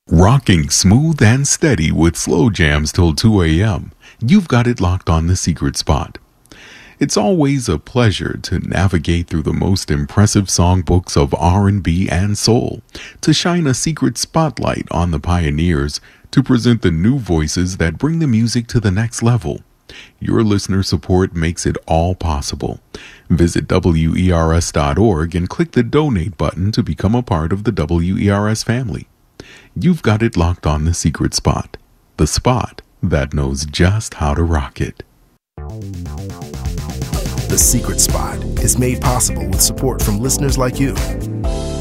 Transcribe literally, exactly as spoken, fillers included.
Rocking smooth and steady with slow jams till two a.m. You've got it locked on The Secret Spot. It's always a pleasure to navigate through the most impressive songbooks of R and B and soul, to shine a secret spotlight on the pioneers, to present the new voices that bring the music to the next level. Your listener support makes it all possible. Visit W E R S dot org and click the donate button to become a part of the W E R S family. You've got it locked on The Secret Spot, the spot that knows just how to rock it. The Secret Spot is made possible with support from listeners like you.